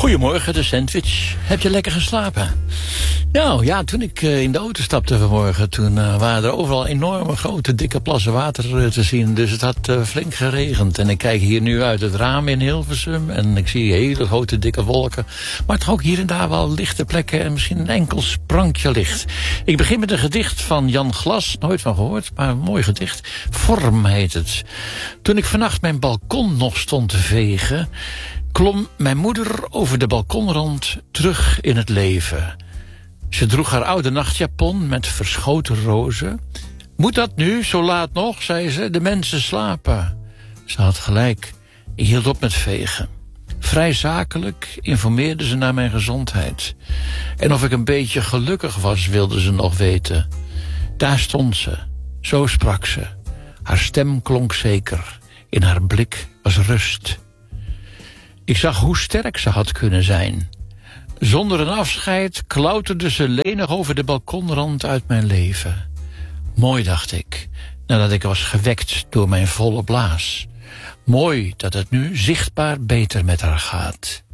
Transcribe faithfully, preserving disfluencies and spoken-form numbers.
Goedemorgen, de sandwich. Heb je lekker geslapen? Nou ja, toen ik uh, in de auto stapte vanmorgen, toen uh, waren er overal enorme grote dikke plassen water uh, te zien. Dus het had uh, flink geregend. En ik kijk hier nu uit het raam in Hilversum en ik zie hele grote dikke wolken. Maar toch ook hier en daar wel lichte plekken en misschien een enkel sprankje licht. Ik begin met een gedicht van Jan Glas, nooit van gehoord, maar een mooi gedicht. Vorm heet het. Toen ik vannacht mijn balkon nog stond te vegen, klom mijn moeder over de balkonrand terug in het leven. Ze droeg haar oude nachtjapon met verschoten rozen. Moet dat nu, zo laat nog, zei ze, de mensen slapen. Ze had gelijk, ik hield op met vegen. Vrij zakelijk informeerde ze naar mijn gezondheid. En of ik een beetje gelukkig was, wilde ze nog weten. Daar stond ze, zo sprak ze. Haar stem klonk zeker, in haar blik was rust. Ik zag hoe sterk ze had kunnen zijn. Zonder een afscheid klauterde ze lenig over de balkonrand uit mijn leven. Mooi, dacht ik, nadat ik was gewekt door mijn volle blaas. Mooi dat het nu zichtbaar beter met haar gaat.